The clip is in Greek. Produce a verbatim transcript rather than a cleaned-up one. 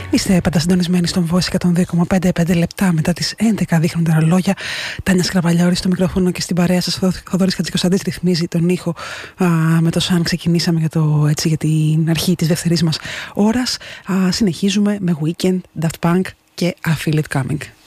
Είστε πάντα συντονισμένοι στον Voice εκατόν δύο κόμμα πέντε, πέντε λεπτά μετά τις έντεκα δείχνουν τα ρολόγια. Τάνια Σκραβαλιώρη στο μικρόφωνο και στην παρέα σας. Ο Θοδωρής Χατζικοσταντής ρυθμίζει τον ήχο. Α, με το Σαν ξεκινήσαμε για, το, έτσι, για την αρχή της δεύτερης μας ώρας. Α, συνεχίζουμε με Weekend, Daft Punk και I Feel It Coming.